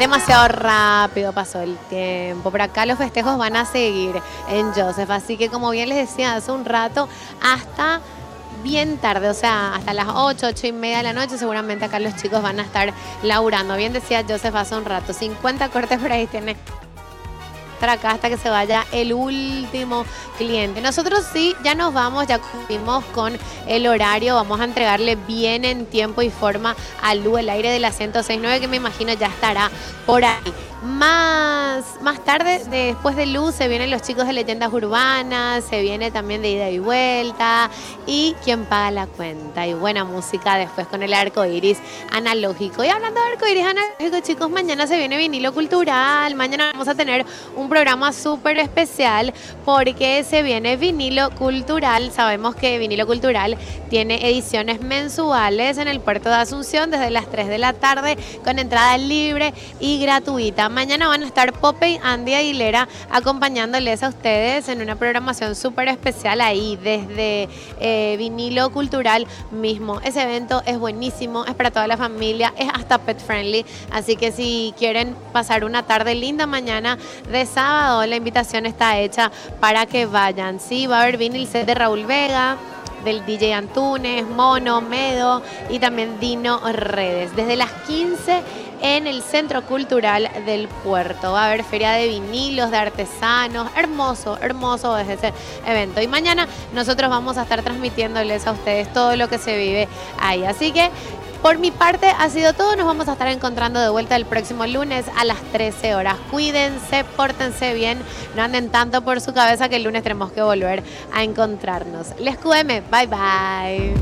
Demasiado rápido pasó el tiempo. Por acá los festejos van a seguir en Joseph. Así que como bien les decía hace un rato, hasta bien tarde, o sea, hasta las 8, 8:30 de la noche, seguramente acá los chicos van a estar laburando. Bien decía Joseph hace un rato, 50 cortes por ahí tiene acá hasta que se vaya el último cliente. Nosotros sí, ya nos vamos, ya cumplimos con el horario, vamos a entregarle bien en tiempo y forma a Lu, el aire de la 106.9, que me imagino ya estará por ahí. Más tarde, después de Lu, se vienen los chicos de Leyendas Urbanas, se viene también de Ida y Vuelta, y Quién paga la cuenta, y buena música después con el arco iris analógico. Y hablando de arco iris analógico, chicos, mañana se viene Vinilo Cultural, mañana vamos a tener un programa súper especial porque se viene Vinilo Cultural. Sabemos que Vinilo Cultural tiene ediciones mensuales en el puerto de Asunción desde las 3 de la tarde con entrada libre y gratuita. Mañana van a estar Pope y Andy Aguilera acompañándoles a ustedes en una programación súper especial ahí desde Vinilo Cultural mismo. Ese evento es buenísimo, es para toda la familia, es hasta pet friendly, así que si quieren pasar una tarde linda mañana de sábado, la invitación está hecha para que vayan. Sí, va a haber vinil set de Raúl Vega, del DJ Antunes, Mono, Medo y también Dino Redes. Desde las 15 en el Centro Cultural del Puerto. Va a haber feria de vinilos, de artesanos. Hermoso, hermoso es ese evento. Y mañana nosotros vamos a estar transmitiéndoles a ustedes todo lo que se vive ahí. Así que por mi parte ha sido todo. Nos vamos a estar encontrando de vuelta el próximo lunes a las 13 horas. Cuídense, pórtense bien, no anden tanto por su cabeza que el lunes tenemos que volver a encontrarnos. Les QM, bye bye.